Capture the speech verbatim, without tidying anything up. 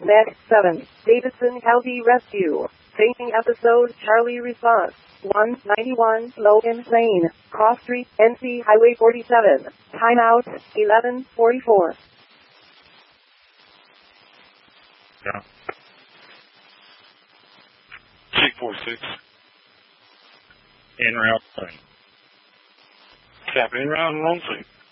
Next seven, Davidson County Rescue. Fainting episode, Charlie response. one ninety-one, Logan Lane, Cross Street, N C Highway forty-seven. Timeout, eleven forty-four. Yeah. six four six. En route. Tap en route and long sleep.